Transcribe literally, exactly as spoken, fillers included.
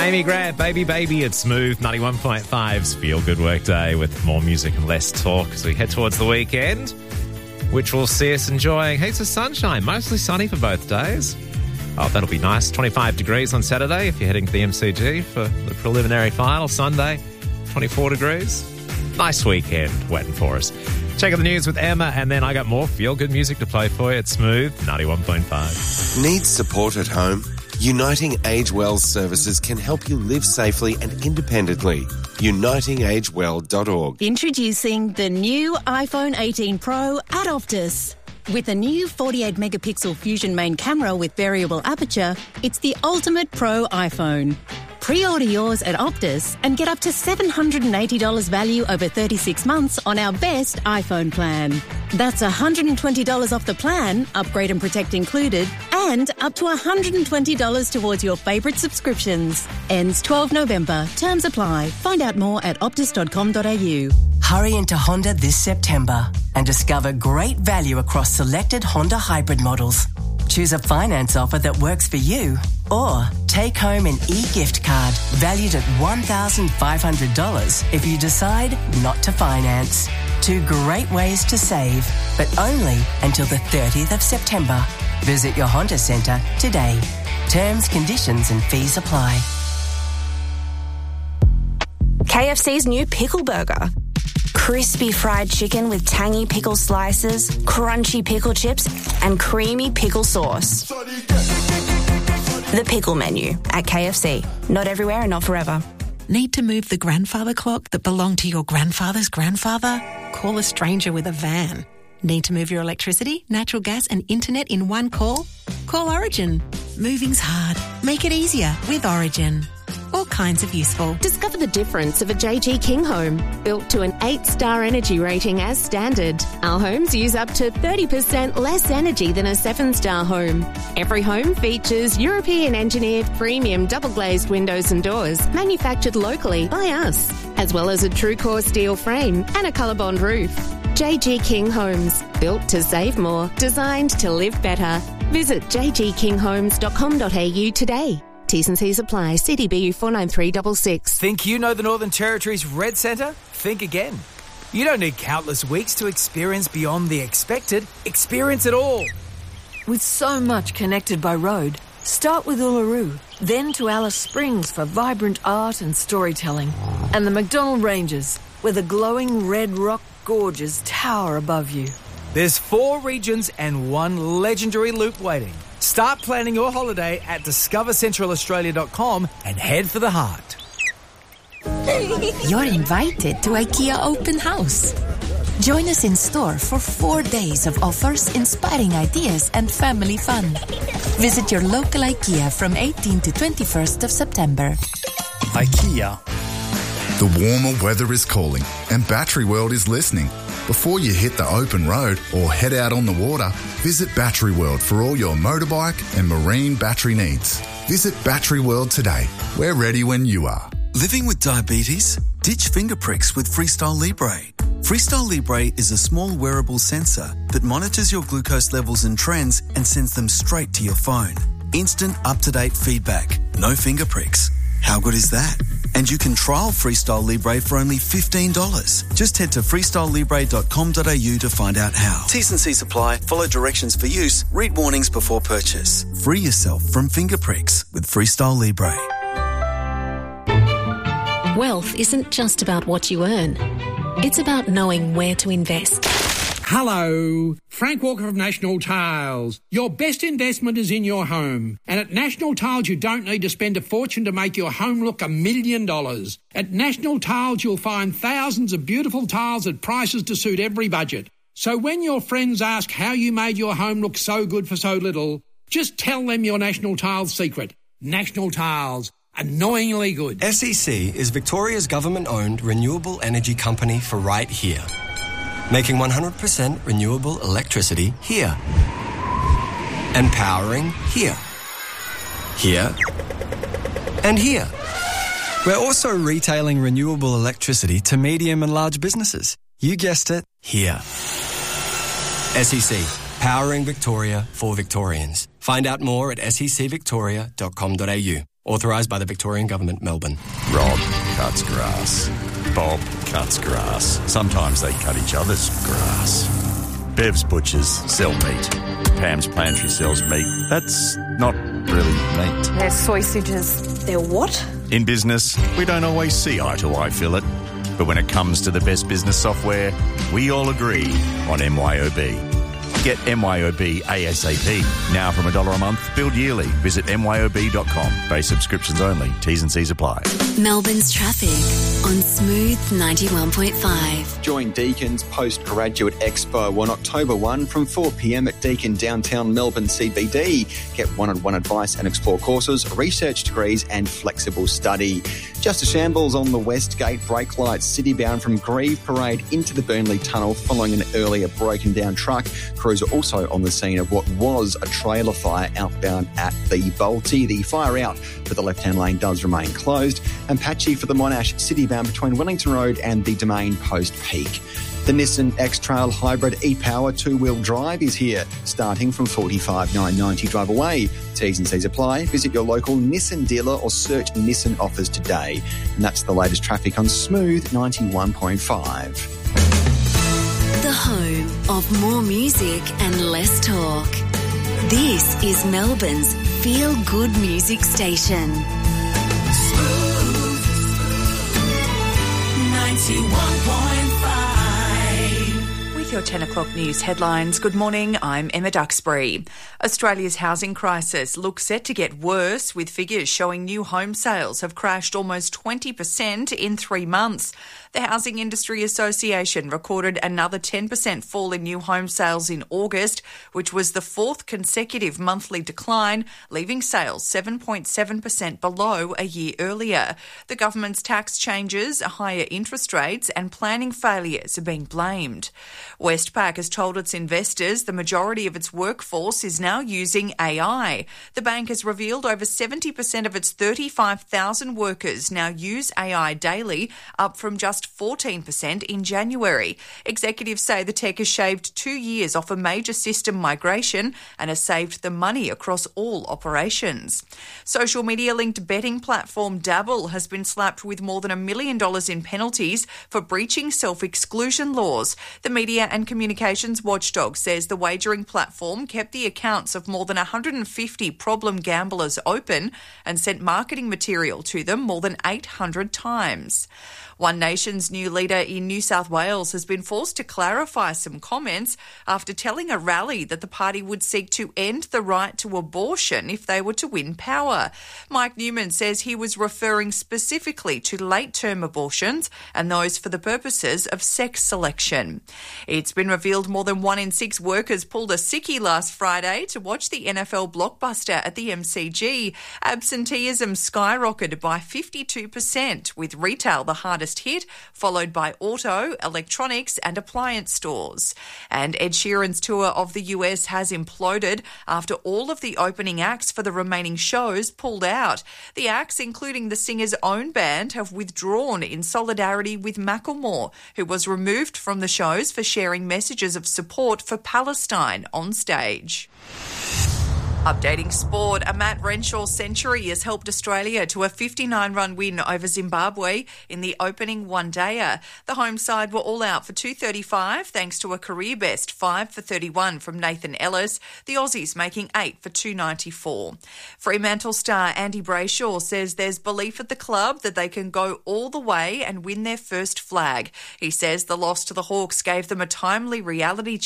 Amy Grant, Baby Baby, it's Smooth, ninety-one point five's Feel Good Workday with more music and less talk as we head towards the weekend, which will see us enjoying heaps of sunshine, mostly sunny for both days. Oh, that'll be nice. twenty-five degrees on Saturday if you're heading to the M C G for the preliminary final. Sunday, twenty-four degrees. Nice weekend waiting for us. Check out the news with Emma, and then I got more feel-good music to play for you. It's Smooth, ninety-one point five. Need support at home? Uniting Age Well services can help you live safely and independently. uniting age well dot org. Introducing the new iPhone eighteen Pro at Optus. With a new forty-eight megapixel Fusion main camera with variable aperture, it's the ultimate Pro iPhone. Pre-order yours at Optus and get up to seven hundred eighty dollars value over thirty-six months on our best iPhone plan. That's one hundred twenty dollars off the plan, upgrade and protect included, and up to one hundred twenty dollars towards your favourite subscriptions. Ends twelfth November. Terms apply. Find out more at optus dot com dot a u. Hurry into Honda this September and discover great value across selected Honda hybrid models. Choose a finance offer that works for you, or take home an e-gift card valued at one thousand five hundred dollars if you decide not to finance. Two great ways to save, but only until the thirtieth of September. Visit your Honda Centre today. Terms, conditions and fees apply. K F C's new Pickle Burger. Crispy fried chicken with tangy pickle slices, crunchy pickle chips, and creamy pickle sauce. The pickle menu at K F C. Not everywhere and not forever. Need to move the grandfather clock that belonged to your grandfather's grandfather? Call a stranger with a van. Need to move your electricity, natural gas and internet in one call? Call Origin. Moving's hard. Make it easier with Origin. All kinds of useful. Discover the difference of a J G King home. Built to an eight-star energy rating as standard. Our homes use up to thirty percent less energy than a seven-star home. Every home features European-engineered premium double-glazed windows and doors manufactured locally by us, as well as a true-core steel frame and a ColourBond roof. J G King Homes. Built to save more. Designed to live better. Visit j g king homes dot com dot a u today. T's and C's apply. C D B U four nine three six six. Think you know the Northern Territory's Red Centre? Think again. You don't need countless weeks to experience beyond the expected. Experience it all. With so much connected by road, start with Uluru, then to Alice Springs for vibrant art and storytelling, and the McDonnell Ranges, where the glowing red rock gorges tower above you. There's four regions and one legendary loop waiting. Start planning your holiday at discover central australia dot com and head for the heart. You're invited to IKEA Open House. Join us in store for four days of offers, inspiring ideas and family fun. Visit your local IKEA from eighteenth to twenty-first of September. IKEA. The warmer weather is calling and Battery World is listening. Before you hit the open road or head out on the water, visit Battery World for all your motorbike and marine battery needs. Visit Battery World today. We're ready when you are. Living with diabetes? Ditch finger pricks with Freestyle Libre. Freestyle Libre is a small wearable sensor that monitors your glucose levels and trends and sends them straight to your phone. Instant up-to-date feedback. No finger pricks. How good is that? And you can trial Freestyle Libre for only fifteen dollars. Just head to freestyle libre dot com dot a u to find out how. T's and C's apply. Follow directions for use. Read warnings before purchase. Free yourself from finger pricks with Freestyle Libre. Wealth isn't just about what you earn. It's about knowing where to invest. Hello, Frank Walker of National Tiles. Your best investment is in your home. And at National Tiles, you don't need to spend a fortune to make your home look a million dollars. At National Tiles, you'll find thousands of beautiful tiles at prices to suit every budget. So when your friends ask how you made your home look so good for so little, just tell them your National Tiles secret. National Tiles. Annoyingly good. S E C is Victoria's government-owned renewable energy company for right here. Making one hundred percent renewable electricity here. And powering here. Here. And here. We're also retailing renewable electricity to medium and large businesses. You guessed it, here. S E C, powering Victoria for Victorians. Find out more at s e c victoria dot com dot a u Authorised by the Victorian Government, Melbourne. Rob cuts grass. Bob cuts grass. Sometimes they cut each other's grass. Bev's butchers sell meat. Pam's pantry sells meat. That's not really meat. They're sausages. They're what? In business, we don't always see eye to eye, Phillip. But when it comes to the best business software, we all agree on M Y O B. Get M Y O B ASAP. Now from a dollar a month, billed yearly. Visit M Y O B dot com. Base subscriptions only. T's and C's apply. Melbourne's traffic on Smooth ninety-one point five. Join Deacon's Postgraduate Expo on October first from four p.m. at Deakin downtown Melbourne C B D. Get one-on-one advice and explore courses, research degrees and flexible study. Just a shambles on the West Gate brake lights, city-bound from Grieve Parade into the Burnley Tunnel following an earlier broken-down truck. Crews are also on the scene of what was a trailer fire outbound at the Balti. The fire out for the left-hand lane does remain closed, and patchy for the Monash city-bound between Wellington Road and the Domain post-peak. The Nissan X-Trail Hybrid e-Power two-wheel drive is here, starting from forty-five thousand nine hundred ninety dollars drive away. T's and C's apply. Visit your local Nissan dealer or search Nissan offers today. And that's the latest traffic on Smooth ninety-one point five. The home of more music and less talk. This is Melbourne's feel-good music station. Smooth ninety-one point five. With your ten o'clock news headlines, good morning, I'm Emma Duxbury. Australia's housing crisis looks set to get worse, with figures showing new home sales have crashed almost twenty percent in three months. The Housing Industry Association recorded another ten percent fall in new home sales in August, which was the fourth consecutive monthly decline, leaving sales seven point seven percent below a year earlier. The government's tax changes, higher interest rates and planning failures are being blamed. Westpac has told its investors the majority of its workforce is now using A I. The bank has revealed over seventy percent of its thirty-five thousand workers now use A I daily, up from just fourteen percent in January. Executives say the tech has shaved two years off a major system migration and has saved them money across all operations. Social media-linked betting platform Dabble has been slapped with more than a million dollars in penalties for breaching self-exclusion laws. The Media and Communications Watchdog says the wagering platform kept the accounts of more than one hundred fifty problem gamblers open and sent marketing material to them more than eight hundred times. One Nation's new leader in New South Wales has been forced to clarify some comments after telling a rally that the party would seek to end the right to abortion if they were to win power. Mike Newman says he was referring specifically to late-term abortions and those for the purposes of sex selection. It's been revealed more than one in six workers pulled a sickie last Friday to watch the N F L blockbuster at the M C G. Absenteeism skyrocketed by fifty-two percent, with retail the hardest hit, followed by auto, electronics and appliance stores. And Ed Sheeran's tour of the U S has imploded after all of the opening acts for the remaining shows pulled out. The acts, including the singer's own band, have withdrawn in solidarity with Macklemore, who was removed from the shows for sharing messages of support for Palestine on stage. Updating sport, a Matt Renshaw century has helped Australia to a fifty-nine run win over Zimbabwe in the opening one-dayer. The home side were all out for two thirty-five thanks to a career-best five for thirty-one from Nathan Ellis, the Aussies making eight for two ninety-four. Fremantle star Andy Brayshaw says there's belief at the club that they can go all the way and win their first flag. He says the loss to the Hawks gave them a timely reality